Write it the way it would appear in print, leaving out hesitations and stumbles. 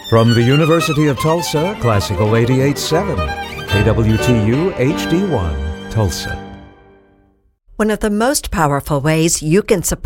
From the University of Tulsa, Classical 88.7, KWTU HD1, Tulsa. One of the most powerful ways you can support